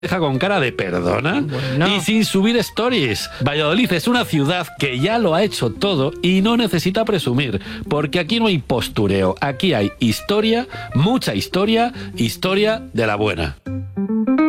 deja con cara de perdona y sin subir stories. Valladolid es una ciudad que ya lo ha hecho todo y no necesita presumir, porque aquí no hay postureo, aquí hay historia, mucha historia, historia de la buena.